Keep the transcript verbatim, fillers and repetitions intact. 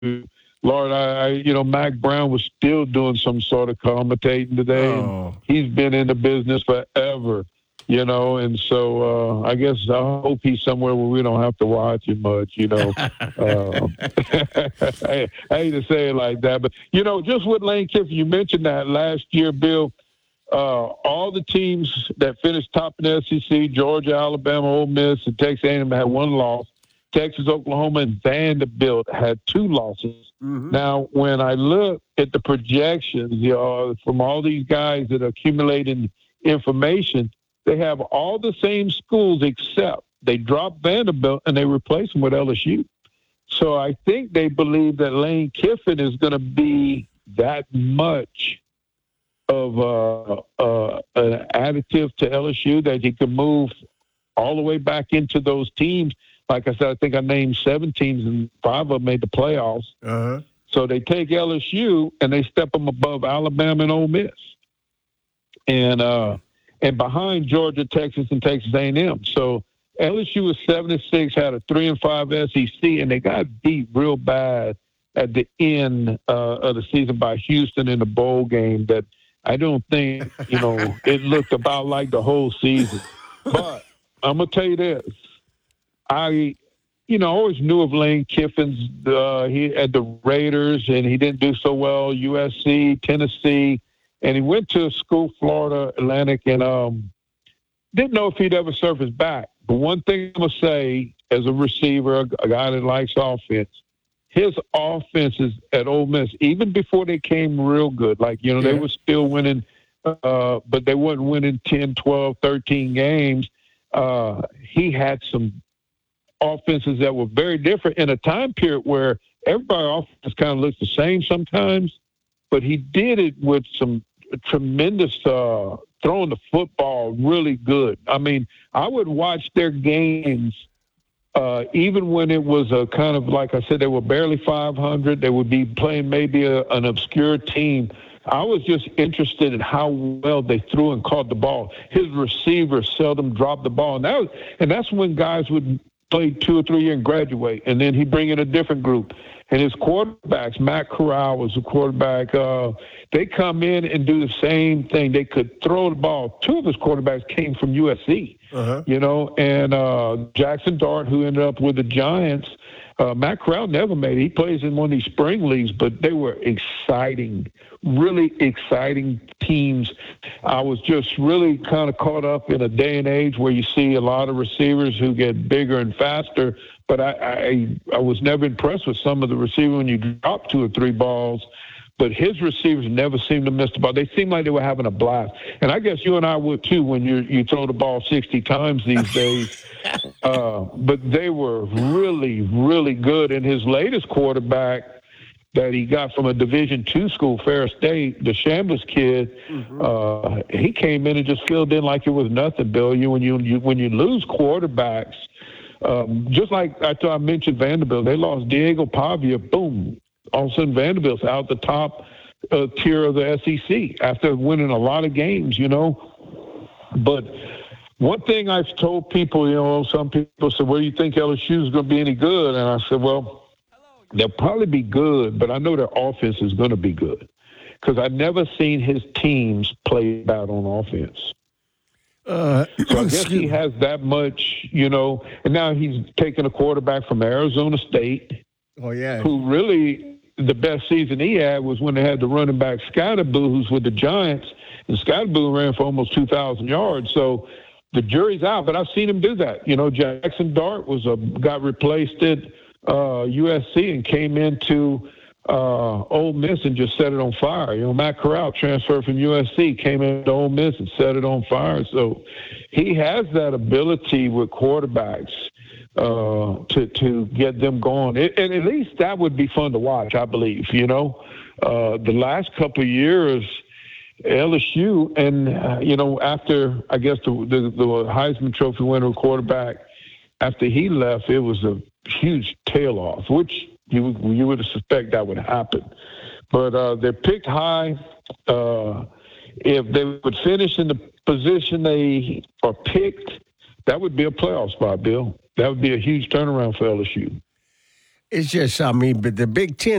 Lord, I, I, you know, Mac Brown was still doing some sort of commentating today, and Oh. he's been in the business forever, you know, and so uh, I guess I hope he's somewhere where we don't have to watch him much, you know. uh, I, I hate to say it like that, but, you know, just with Lane Kiffin, you mentioned that last year, Bill, uh, all the teams that finished top in the S E C, Georgia, Alabama, Ole Miss, and Texas A and M had one loss. Texas, Oklahoma, and Vanderbilt had two losses. Mm-hmm. Now, when I look at the projections, you know, from all these guys that are accumulating information, they have all the same schools except they dropped Vanderbilt and they replaced them with L S U. So I think they believe that Lane Kiffin is going to be that much of uh, uh, an additive to L S U that he can move all the way back into those teams. Like I said, I think I named seven teams, and five of them made the playoffs. Uh-huh. So they take L S U, and they step them above Alabama and Ole Miss. And uh, and behind Georgia, Texas, and Texas A and M. So L S U was seven and six, had a three and five S E C, and they got beat real bad at the end uh, of the season by Houston in the bowl game that I don't think, you know, it looked about like the whole season. But I'm going to tell you this. I, you know, always knew of Lane Kiffin's. Uh, he had the Raiders, and he didn't do so well. U S C, Tennessee, and he went to school, Florida Atlantic, and um, didn't know if he'd ever surface back. But one thing I'm gonna say, as a receiver, a guy that likes offense, his offenses at Ole Miss, even before they came real good, like you know, yeah. they were still winning, uh, but they weren't winning ten, twelve, thirteen games. Uh, he had some offenses that were very different in a time period where everybody's offense kind of looks the same sometimes, but he did it with some tremendous uh, throwing the football really good. I mean, I would watch their games uh, even when it was a kind of, like I said, they were barely five hundred. They would be playing maybe a, an obscure team. I was just interested in how well they threw and caught the ball. His receivers seldom dropped the ball. And, that was, and that's when guys would play two or three years and graduate, and then he'd bring in a different group. And his quarterbacks, Matt Corral was the quarterback, uh, they come in and do the same thing. They could throw the ball. Two of his quarterbacks came from U S C, uh-huh. you know, and uh, Jackson Dart, who ended up with the Giants. Uh, Matt Corral never made it. He plays in one of these spring leagues, but they were exciting, really exciting teams. I was just really kind of caught up in a day and age where you see a lot of receivers who get bigger and faster, but I, I, I was never impressed with some of the receivers when you drop two or three balls. But his receivers never seemed to miss the ball. They seemed like they were having a blast. And I guess you and I would, too, when you you throw the ball sixty times these days. uh, but they were really, really good. And his latest quarterback that he got from a Division two school, Ferris State, the Chambliss kid, mm-hmm. uh, he came in and just filled in like it was nothing, Bill. You When you, you, when you lose quarterbacks, um, just like I, thought I mentioned Vanderbilt, they lost Diego Pavia, boom. All of a sudden, Vanderbilt's out the top uh, tier of the S E C after winning a lot of games, you know. But one thing I've told people, you know, some people say, well, do you think L S U is going to be any good? And I said, well, they'll probably be good, but I know their offense is going to be good because I've never seen his teams play bad on offense. Uh, so I guess he has that much, you know, and now he's taking a quarterback from Arizona State. Oh, yeah. Who really – the best season he had was when they had the running back Scottaboo, who's with the Giants, and Scottaboo ran for almost two thousand yards. So the jury's out, but I've seen him do that. You know, Jackson Dart was a got replaced at uh, U S C and came into uh, Ole Miss and just set it on fire. You know, Matt Corral transferred from U S C, came into Ole Miss and set it on fire. So he has that ability with quarterbacks. Uh, to to get them going, it, and at least that would be fun to watch. I believe, you know, uh, the last couple of years, L S U, and uh, you know, after I guess the, the the Heisman Trophy winner quarterback, after he left, it was a huge tail off, which you you would suspect that would happen. But uh, they're picked high. Uh, if they would finish in the position they are picked, that would be a playoff spot, Bill. That would be a huge turnaround for L S U. It's just, I mean, but the Big Ten